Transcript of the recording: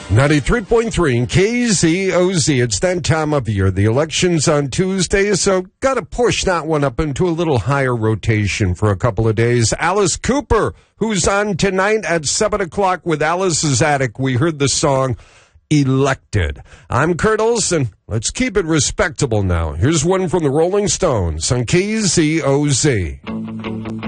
93.3 KZOZ. It's that time of year. The election's on Tuesday, so got to push that one up into a little higher rotation for a couple of days. Alice Cooper, who's on tonight at 7 o'clock with Alice's Attic. We heard the song Elected. I'm Kurt Olson. Let's keep it respectable now. Here's one from the Rolling Stones on KZOZ.